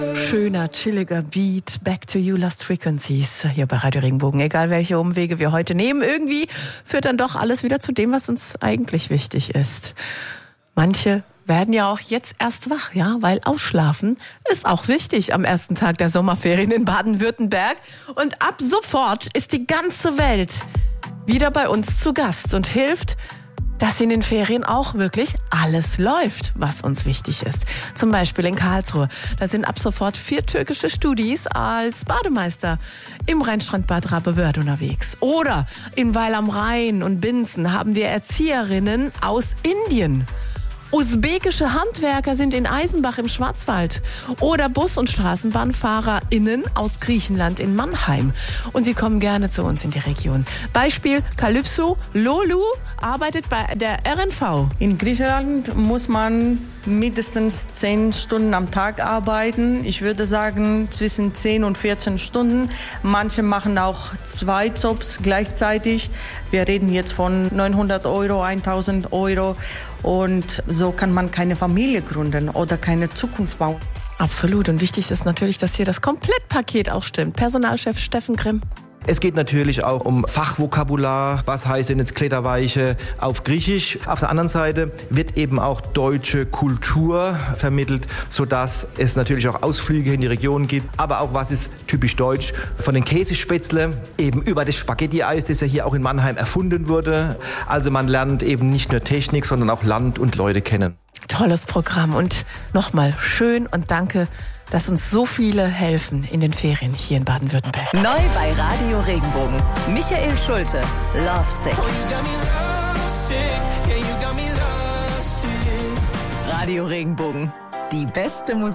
Schöner, chilliger Beat, Back to You, Lost Frequencies, hier bei Radio Regenbogen. Egal welche Umwege wir heute nehmen, irgendwie führt dann doch alles wieder zu dem, was uns eigentlich wichtig ist. Manche werden ja auch jetzt erst wach, ja, weil Ausschlafen ist auch wichtig am ersten Tag der Sommerferien in Baden-Württemberg. Und ab sofort ist die ganze Welt wieder bei uns zu Gast und hilft, dass in den Ferien auch wirklich alles läuft, was uns wichtig ist. Zum Beispiel in Karlsruhe. Da sind ab sofort 4 türkische Studis als Bademeister im Rheinstrandbad Rape-Wörth unterwegs. Oder in Weil am Rhein und Binzen haben wir Erzieherinnen aus Indien. Usbekische Handwerker sind in Eisenbach im Schwarzwald oder Bus- und StraßenbahnfahrerInnen aus Griechenland in Mannheim. Und sie kommen gerne zu uns in die Region. Beispiel Calypso Lolu arbeitet bei der RNV. In Griechenland muss man mindestens 10 Stunden am Tag arbeiten. Ich würde sagen zwischen 10 und 14 Stunden. Manche machen auch 2 Jobs gleichzeitig. Wir reden jetzt von 900 Euro, 1000 Euro. Und so kann man keine Familie gründen oder keine Zukunft bauen. Absolut. Und wichtig ist natürlich, dass hier das Komplettpaket auch stimmt. Personalchef Steffen Grimm. Es geht natürlich auch um Fachvokabular, was heißt denn jetzt Kletterweiche auf Griechisch. Auf der anderen Seite wird eben auch deutsche Kultur vermittelt, sodass es natürlich auch Ausflüge in die Region gibt. Aber auch was ist typisch deutsch, von den Käsespätzle eben über das Spaghetti-Eis, das ja hier auch in Mannheim erfunden wurde. Also man lernt eben nicht nur Technik, sondern auch Land und Leute kennen. Tolles Programm und nochmal schön und danke, dass uns so viele helfen in den Ferien hier in Baden-Württemberg. Neu bei Radio Regenbogen. Michael Schulte, Lovesick. Radio Regenbogen. Die beste Musik.